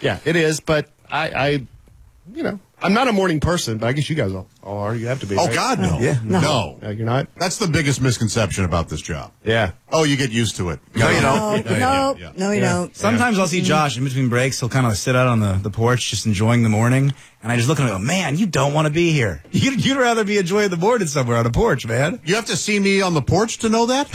Yeah, it is, but I I'm not a morning person, but I guess you guys all are. You have to be. Oh, right? God, no. Yeah. No. You're not? That's the biggest misconception about this job. Yeah. Oh, you get used to it. No, you don't. No, you don't. Sometimes I'll see Josh in between breaks. He'll kind of sit out on the porch just enjoying the morning. And I just look at him and go, man, you don't want to be here. You'd rather be enjoying the morning somewhere on a porch, man. You have to see me on the porch to know that?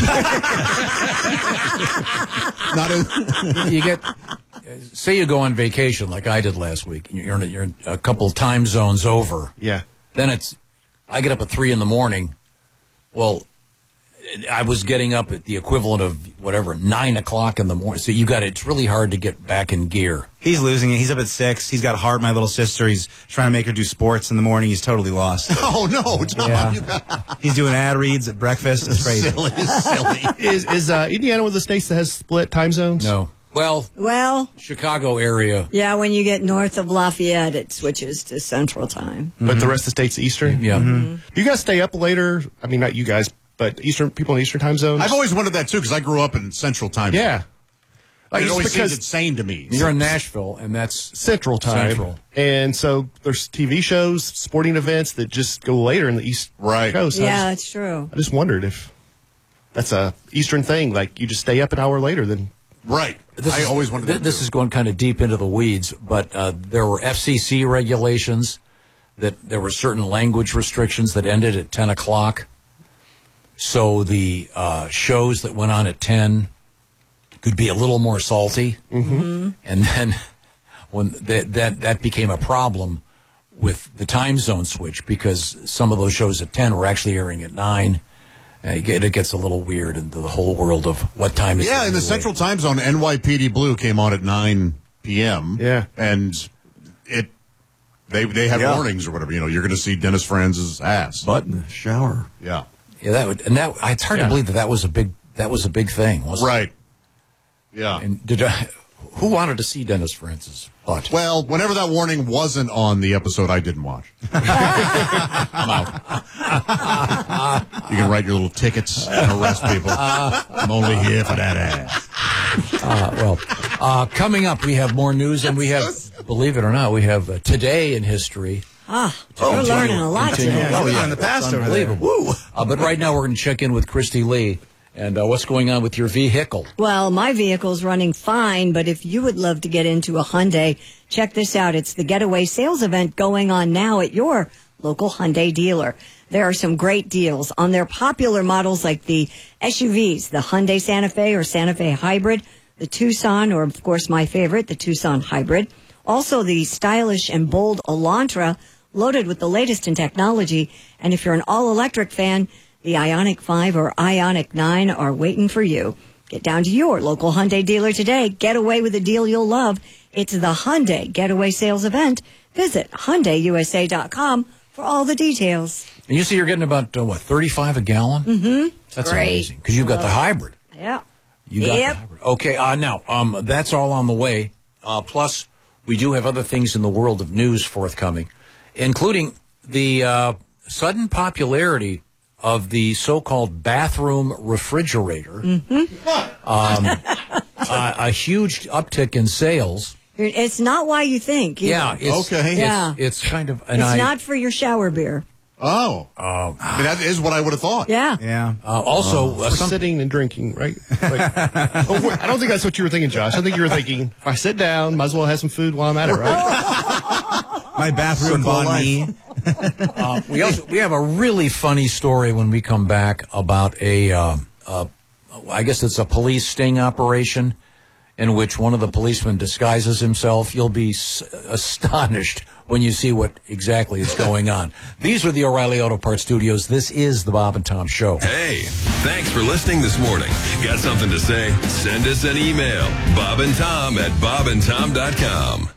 You get, say you go on vacation like I did last week. You're a couple time zones over. Yeah. Then I get up at 3 a.m. Well, I was getting up at the equivalent of 9 o'clock in the morning. So it's really hard to get back in gear. He's losing it. He's up at 6. He's got Hart, my little sister. He's trying to make her do sports in the morning. He's totally lost. Oh, no, Tom. Yeah. He's doing ad reads at breakfast. It's crazy. Silly. Is Indiana one of the states that has split time zones? No. Well, Chicago area. Yeah, when you get north of Lafayette, it switches to Central Time. But the rest of the state's Eastern? Yeah. Do you guys stay up later? I mean, not you guys, but people in Eastern time zones? I've always wondered that, too, because I grew up in Central Time. Yeah. Like, it just always because seems insane to me. You're in Nashville, and that's Central Time. Central. And so there's TV shows, sporting events that just go later in the East Coast. Yeah, that's true. I just wondered if that's a Eastern thing, like you just stay up an hour later than... Right. I always wondered that, This too. is going kind of deep into the weeds, but there were FCC regulations that there were certain language restrictions that ended at 10 o'clock. So the shows that went on at 10 could be a little more salty. Mm-hmm. And then when that became a problem with the time zone switch, because some of those shows at 10 were actually airing at 9. It gets a little weird into the whole world of what time is it. Yeah, in the Central Time Zone, NYPD Blue came on at 9 p.m. Yeah. And they have warnings or whatever. You're going to see Dennis Franz's ass. Butt in the shower. Yeah. Yeah, it's hard to believe that was a big thing, wasn't it? Right. Yeah. And who wanted to see Dennis Franz's butt? Well, whenever that warning wasn't on the episode, I didn't watch. I'm out. You can write your little tickets and arrest people. I'm only here for that ass. Coming up, we have more news, and we have, believe it or not, we have Today in History. We're learning a lot today. Oh, yeah, in the past over there. Woo! But right now, we're going to check in with Christy Lee. And what's going on with your vehicle? Well, my vehicle's running fine, but if you would love to get into a Hyundai, check this out. It's the Getaway Sales Event going on now at your local Hyundai dealer. There are some great deals on their popular models like the SUVs, the Hyundai Santa Fe or Santa Fe Hybrid, the Tucson, or of course my favorite, the Tucson Hybrid. Also the stylish and bold Elantra, loaded with the latest in technology. And if you're an all-electric fan, the Ioniq 5 or Ioniq 9 are waiting for you. Get down to your local Hyundai dealer today. Get away with a deal you'll love. It's the Hyundai Getaway Sales Event. Visit HyundaiUSA.com for all the details. And you see you're getting about, $35 a gallon? Mm-hmm. That's great. amazing. Because you've got the hybrid. Yeah. You got the hybrid. Okay, now, that's all on the way. Plus, we do have other things in the world of news forthcoming, including the sudden popularity of the so-called bathroom refrigerator. A huge uptick in sales. It's not why you think. Yeah. Okay. It's kind of... It's not for your shower beer. Oh. I mean, that is what I would have thought. Yeah. Yeah. Also, sitting and drinking, right? I don't think that's what you were thinking, Josh. I think you were thinking, if I sit down, might as well have some food while I'm at it, right? My bathroom bond me. We have a really funny story when we come back about I guess it's a police sting operation in which one of the policemen disguises himself. You'll be astonished when you see what exactly is going on. These are the O'Reilly Auto Parts Studios. This is the Bob and Tom Show. Hey, thanks for listening this morning. Got something to say? Send us an email. bobandtom@bobandtom.com.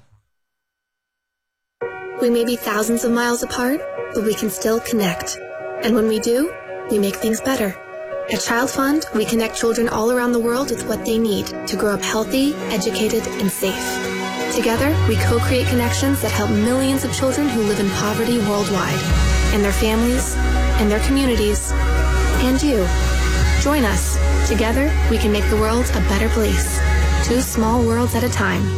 We may be thousands of miles apart, but we can still connect. And when we do, we make things better. At Child Fund, we connect children all around the world with what they need to grow up healthy, educated, and safe. Together, we co-create connections that help millions of children who live in poverty worldwide, and their families, and their communities, and you. Join us. Together, we can make the world a better place. 2 small worlds at a time.